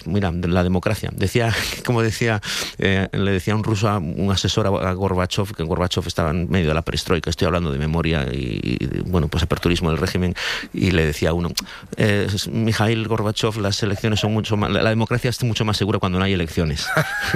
pues mira, la democracia. Le decía un ruso, un asesor a Gorbachev, que Gorbachev estaba en medio de la perestroika, estoy hablando de memoria y bueno, pues aperturismo del régimen, y le decía a uno, Mikhail Gorbachev, las elecciones son mucho más, la democracia es mucho más segura cuando no hay elecciones.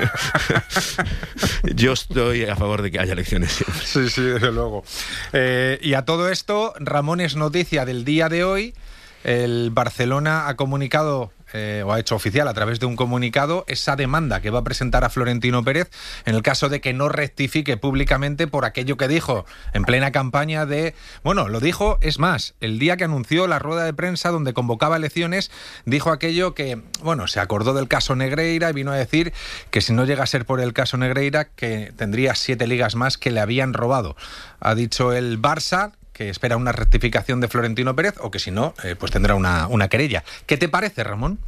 Yo estoy a favor de que haya elecciones siempre. Sí, desde luego. Y a todo esto, Ramón, es noticia del día de hoy. El Barcelona ha comunicado, o ha hecho oficial a través de un comunicado, esa demanda que va a presentar a Florentino Pérez en el caso de que no rectifique públicamente por aquello que dijo en plena campaña de... Bueno, lo dijo, es más, el día que anunció la rueda de prensa donde convocaba elecciones, dijo aquello que, bueno, se acordó del caso Negreira y vino a decir que si no llega a ser por el caso Negreira, que tendría 7 ligas más que le habían robado. Ha dicho el Barça que espera una rectificación de Florentino Pérez o que si no, pues tendrá una querella. ¿Qué te parece, Ramón?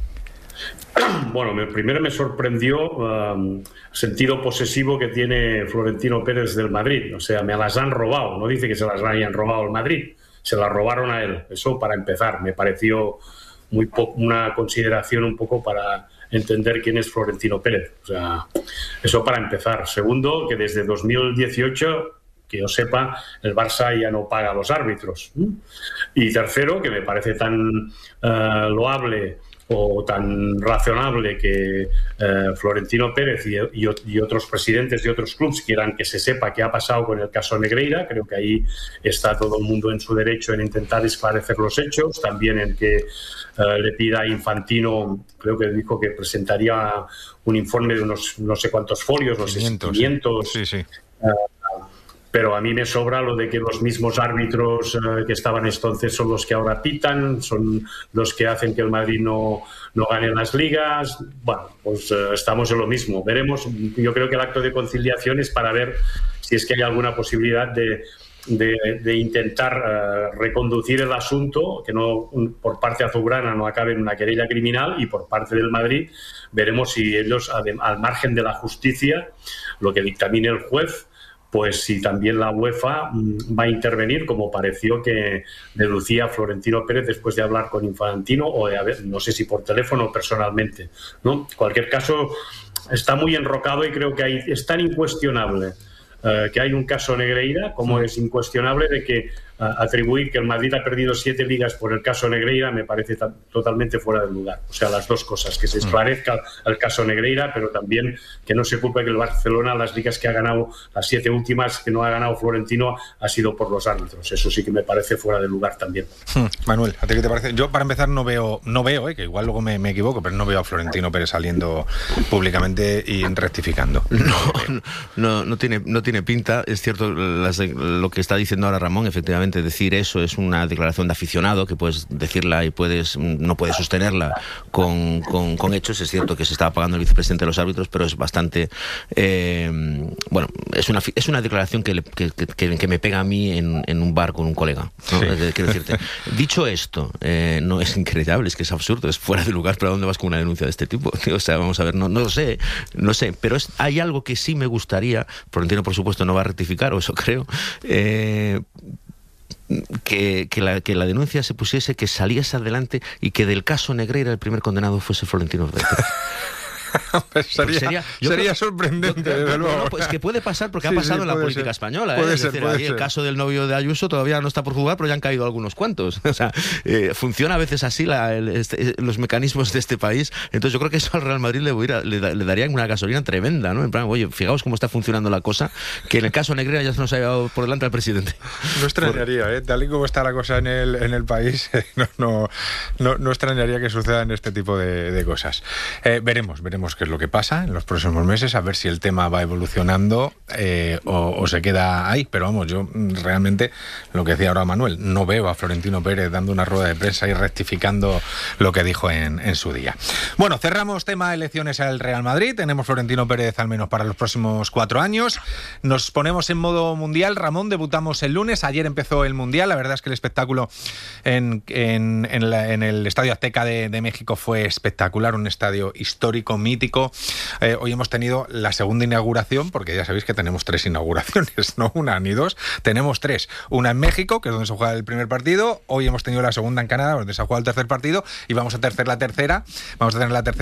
Bueno, primero me sorprendió el sentido posesivo que tiene Florentino Pérez del Madrid. O sea, me las han robado. No dice que se las hayan robado al Madrid, se las robaron a él. Eso para empezar. Me pareció una consideración un poco para entender quién es Florentino Pérez. O sea, eso para empezar. Segundo, que desde 2018... que yo sepa, el Barça ya no paga a los árbitros. Y tercero, que me parece tan loable o tan razonable que Florentino Pérez y otros presidentes de otros clubes quieran que se sepa qué ha pasado con el caso Negreira. Creo que ahí está todo el mundo en su derecho en intentar esclarecer los hechos, también en que le pida a Infantino, creo que dijo que presentaría un informe de unos no sé cuántos folios, no sé, 500. Sí. Pero a mí me sobra lo de que los mismos árbitros que estaban entonces son los que ahora pitan, son los que hacen que el Madrid no gane las ligas. Bueno, pues estamos en lo mismo. Veremos. Yo creo que el acto de conciliación es para ver si es que hay alguna posibilidad de intentar reconducir el asunto, que no por parte azulgrana no acabe en una querella criminal, y por parte del Madrid veremos si ellos, al margen de la justicia, lo que dictamine el juez, pues si también la UEFA va a intervenir, como pareció que deducía Florentino Pérez después de hablar con Infantino, o no sé si por teléfono o personalmente, ¿no? En cualquier caso, está muy enrocado y creo que es tan incuestionable que hay un caso Negreira, como es incuestionable de que atribuir que el Madrid ha perdido 7 ligas por el caso Negreira me parece totalmente fuera de lugar. O sea, las dos cosas, que se esclarezca el caso Negreira, pero también que no se culpe que el Barcelona, las ligas que ha ganado, las 7 últimas que no ha ganado Florentino, ha sido por los árbitros. Eso sí que me parece fuera de lugar también. Manuel, ¿a ti qué te parece? Yo, para empezar, no veo, que igual luego me equivoco, pero no veo a Florentino Pérez saliendo públicamente y rectificando. No tiene pinta. Es cierto lo que está diciendo ahora Ramón. Efectivamente, decir eso es una declaración de aficionado, que puedes decirla y no puedes sostenerla con hechos. Es cierto que se estaba pagando el vicepresidente de los árbitros, pero es bastante bueno, es una declaración que me pega a mí en un bar con un colega, ¿no? Sí. Quiero decirte, dicho esto, no es increíble, es que es absurdo, es fuera de lugar. ¿Pero a dónde vas con una denuncia de este tipo? O sea, vamos a ver, no lo sé, pero hay algo que sí me gustaría. Florentino, por supuesto, no va a rectificar, o eso creo, que la denuncia se pusiese, que saliese adelante y que del caso Negreira el primer condenado fuese Florentino Pérez. sería sorprendente, desde luego. No, pues que puede pasar, porque ha pasado en la política española. Puede ser. El caso del novio de Ayuso todavía no está por juzgar, pero ya han caído algunos cuantos. O sea, funciona a veces así los mecanismos de este país. Entonces yo creo que eso al Real Madrid le daría una gasolina tremenda, ¿no? En plan, oye, fijaos cómo está funcionando la cosa, que en el caso Negreira ya se nos ha llevado por delante al presidente. No extrañaría, tal y como está la cosa en el país, no extrañaría que sucedan este tipo de cosas. Veremos qué es lo que pasa en los próximos meses, a ver si el tema va evolucionando o se queda ahí. Pero vamos, yo realmente, lo que decía ahora Manuel, no veo a Florentino Pérez dando una rueda de prensa y rectificando lo que dijo en su día. Bueno, cerramos tema elecciones al Real Madrid. Tenemos Florentino Pérez al menos para los próximos 4 años. Nos ponemos en modo mundial. Ramón, debutamos el lunes. Ayer empezó el mundial. La verdad es que el espectáculo en el Estadio Azteca de México fue espectacular, un estadio histórico, mítico. Hoy hemos tenido la segunda inauguración, porque ya sabéis que tenemos 3 inauguraciones, no una ni 2, tenemos 3. Una en México, que es donde se juega el primer partido. Hoy hemos tenido la segunda en Canadá, donde se ha jugado el tercer partido, y vamos a tener la tercera